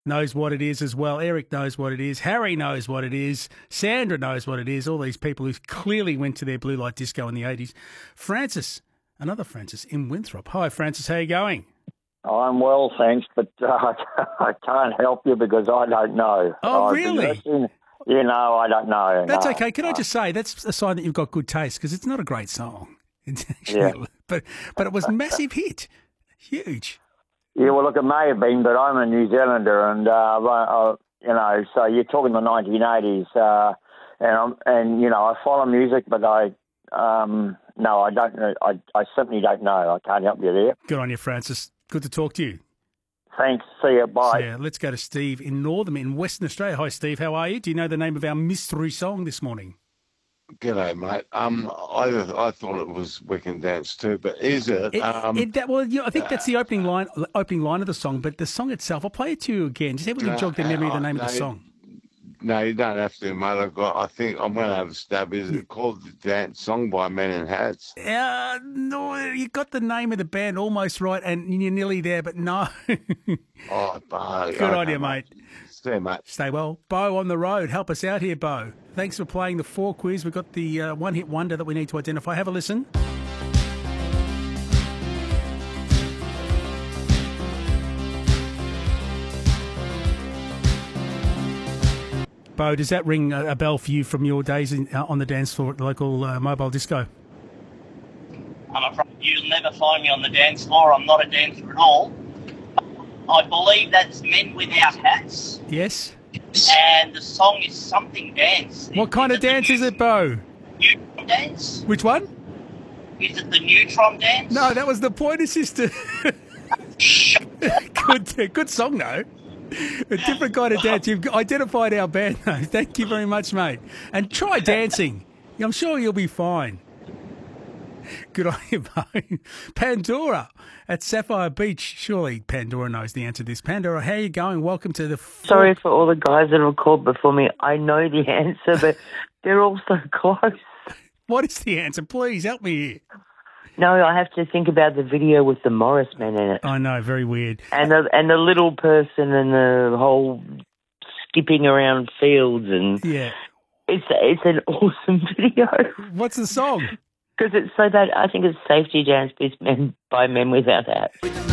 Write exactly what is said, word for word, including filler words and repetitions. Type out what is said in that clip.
knows what it is as well. Eric knows what it is. Harry knows what it is. Sandra knows what it is. All these people who clearly went to their blue light disco in the eighties. Francis, another Francis in Winthrop. Hi, Francis. How you going? I'm well, thanks, but uh, I can't help you because I don't know. Oh, I've really? been listening- You know, I don't know. That's no, okay. Can I no. just say that's a sign that you've got good taste because it's not a great song. It's actually, Yeah. but but it was a massive hit, huge. Yeah, well, look, it may have been, but I'm a New Zealander, and uh, I, you know, so you're talking the nineteen eighties, uh, and I'm, and you know, I follow music, but I, um, no, I don't know. I, I simply don't know. I can't help you there. Good on you, Francis. Good to talk to you. Thanks. See you. Bye. So, yeah, let's go to Steve in Northern, in Western Australia. Hi, Steve. How are you? Do you know the name of our mystery song this morning? G'day, mate. Um, I I thought it was We Can Dance too, but is it? It, um, it, that, well, yeah, I think that's the opening line, opening line of the song. But the song itself, I'll play it to you again. Just have a uh, jog the memory of the name no, of the song. No, you don't have to, mate. I've got. I think I'm going to have a stab. Is it called the Dance Song by Men in Hats? Uh, no, you got the name of the band almost right, and you're nearly there, but no. Oh, but, Good on you, mate. See you, mate. Stay well. Bo on the road. Help us out here, Bo. Thanks for playing the four quiz. We've got the uh, one-hit wonder that we need to identify. Have a listen. Bo, does that ring a, a bell for you from your days in, uh, on the dance floor at the local uh, mobile disco? I'm afraid you'll never find me on the dance floor. I'm not a dancer at all. I believe that's Men Without Hats. Yes. And the song is Something Dance. What kind is of dance the is it, Bo? Neutron Dance? Which one? Is it the Neutron Dance? No, that was the Pointer Sister. good, good song, though. A different kind of dance. You've identified our band, though. Thank you very much, mate. And try dancing. I'm sure you'll be fine. Good on you, Bo. Pandora at Sapphire Beach. Surely Pandora knows the answer to this. Pandora, how are you going? Welcome to the... Four... Sorry for all the guys that have called before me. I know the answer, but they're all so close. What is the answer? Please help me here. No, I have to think about the video with the Morris men in it. I know, very weird. And the, and the little person and the whole skipping around fields. And yeah. It's, it's an awesome video. What's the song? Because it's so bad. I think it's Safety Dance by Men Without Hats.